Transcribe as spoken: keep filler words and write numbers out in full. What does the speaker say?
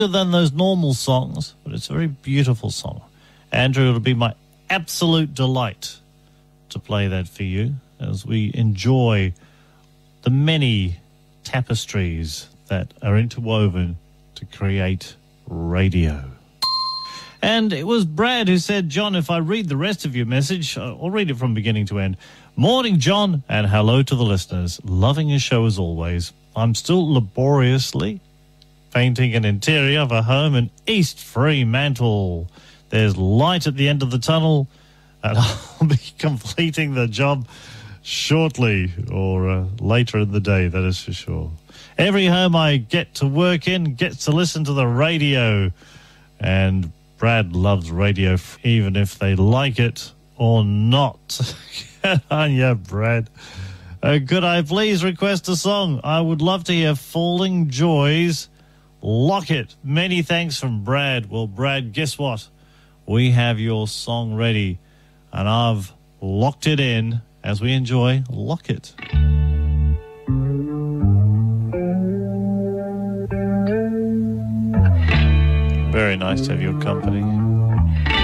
than those normal songs, but it's a very beautiful song. Andrew, it'll be my absolute delight to play that for you as we enjoy the many tapestries that are interwoven to create radio. And it was Brad who said, John, if I read the rest of your message, I'll read it from beginning to end. Morning, John, and hello to the listeners. Loving your show as always. I'm still laboriously painting an interior of a home in East Fremantle. There's light at the end of the tunnel, and I'll be completing the job shortly, or uh, later in the day, that is for sure. Every home I get to work in gets to listen to the radio, and Brad loves radio, even if they like it or not. Get on ya, Brad. Uh, could I please request a song? I would love to hear Falling Joys, Locket. Many thanks from Brad. Well, Brad, guess what? We have your song ready, and I've locked it in as we enjoy Locket. Very nice to have your company.